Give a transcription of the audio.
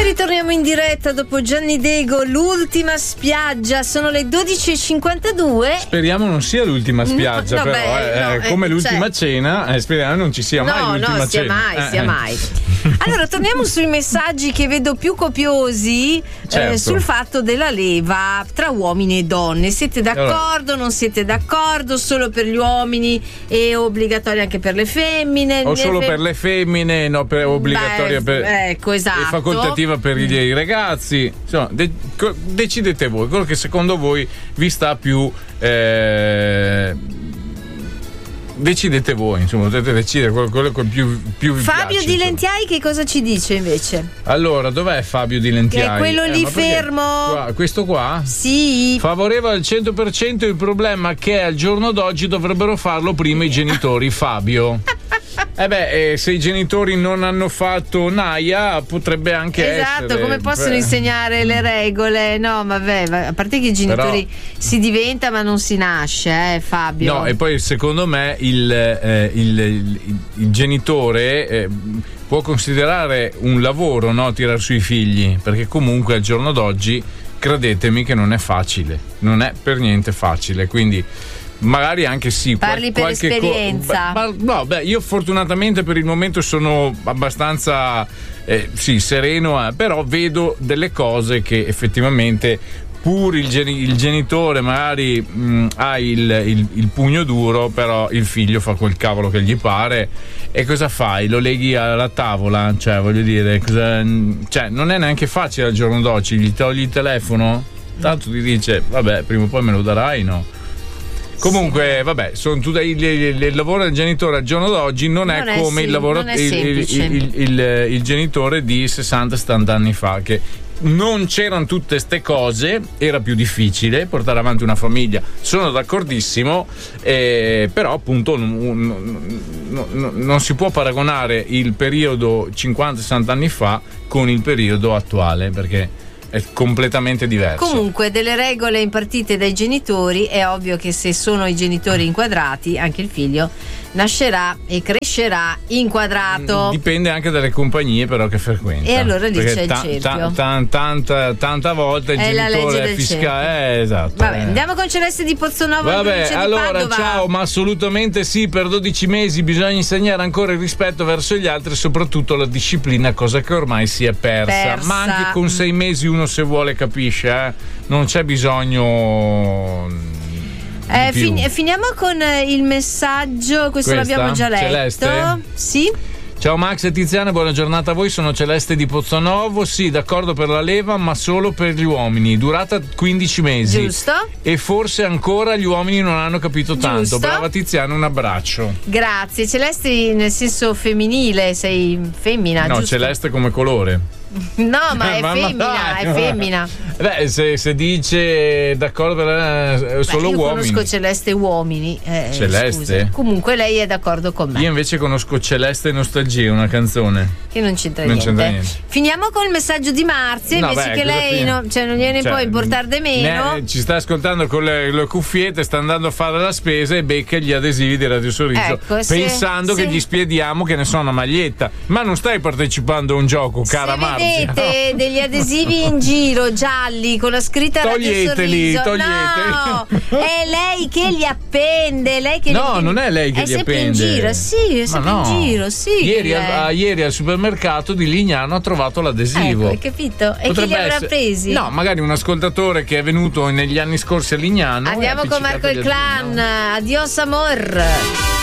Ritorniamo in diretta dopo Gianni Dego, l'ultima spiaggia, sono le 12:52. Speriamo non sia l'ultima spiaggia, come l'ultima cena, speriamo non ci sia mai l'ultima cena. Sia mai. Allora, torniamo sui messaggi che vedo più copiosi, certo. Sul fatto della leva tra uomini e donne. Siete d'accordo? Non siete d'accordo? Solo per gli uomini e obbligatoria anche per le femmine? O solo per le femmine, no, obbligatoria ecco, esatto. E facoltativa per i ragazzi. Insomma, decidete voi quello che secondo voi vi sta più. Decidete voi, insomma, potete decidere quello che più vi Fabio piace, Di Lentiai che cosa ci dice invece? Allora, dov'è Fabio Di Lentiai? Che è quello lì fermo. Questo qua? Sì. Favorevole al 100%, il problema è che al giorno d'oggi dovrebbero farlo prima i genitori, Fabio. Se i genitori non hanno fatto naia, potrebbe anche essere. Esatto, come possono insegnare le regole? No, vabbè, a parte che i genitori si diventa ma non si nasce, Fabio. No, e poi secondo me il genitore può considerare un lavoro, no, tirar sui figli, perché comunque al giorno d'oggi credetemi che non è facile, non è per niente facile, quindi magari anche sì. Parli per esperienza. Io fortunatamente per il momento sono abbastanza sereno, però vedo delle cose che effettivamente pur il genitore magari ha il pugno duro, però il figlio fa quel cavolo che gli pare. E cosa fai? Lo leghi alla tavola? Cioè, voglio dire, non è neanche facile al giorno d'oggi. Gli togli il telefono? Tanto ti dice, vabbè, prima o poi me lo darai, no? Comunque, sono il lavoro del genitore al giorno d'oggi non è come il lavoro il genitore di 60-70 anni fa, che non c'erano tutte ste cose, era più difficile portare avanti una famiglia, sono d'accordissimo, però appunto non si può paragonare il periodo 50-60 anni fa con il periodo attuale, perché è completamente diverso. Comunque, delle regole impartite dai genitori, è ovvio che se sono i genitori inquadrati, anche il figlio nascerà e crescerà inquadrato. Dipende anche dalle compagnie però che frequenta. E allora lì c'è il cerchio. Tanta volta il genitore è fiscale. Esatto. Vabbè, andiamo con Celeste di Pozzonovo. Allora, ciao, ma assolutamente sì, per 12 mesi bisogna insegnare ancora il rispetto verso gli altri e soprattutto la disciplina, cosa che ormai si è persa. Ma anche con 6 mesi uno, se vuole, capisce, non c'è bisogno. Finiamo con il messaggio. Questo l'abbiamo già letto. Celeste? Sì. Ciao Max e Tiziana, buona giornata a voi, sono Celeste di Pozzonovo. Sì, d'accordo per la leva, ma solo per gli uomini, durata 15 mesi. Giusto. E forse ancora gli uomini non hanno capito tanto. Giusto. Brava Tiziana, un abbraccio. Grazie. Celeste nel senso femminile, sei femmina, no, giusto? Celeste come colore. No, ma è femmina, è femmina. Se dice d'accordo per solo io uomini. Io conosco Celeste uomini. Celeste? Scusa. Comunque lei è d'accordo con me. Io invece conosco Celeste Nostalgia, una canzone che non c'entra niente. Finiamo con il messaggio di Marzia, invece che lei non gliene può importare di meno. Ci sta ascoltando con le cuffiette, sta andando a fare la spesa e becca gli adesivi di Radio Sorriso, pensando che gli spiediamo che ne so una maglietta. Ma non stai partecipando a un gioco, cara Marzia. Vedete degli adesivi in giro gialli con la scritta Radio Sorriso, no, è lei che li appende, non è lei che li appende, in giro, sì, è sempre in giro, sì. Ieri al supermercato di Lignano ha trovato l'adesivo. Hai capito? E chi li avrà presi? No, magari un ascoltatore che è venuto negli anni scorsi a Lignano. Andiamo con Marco il Clan, adios amor.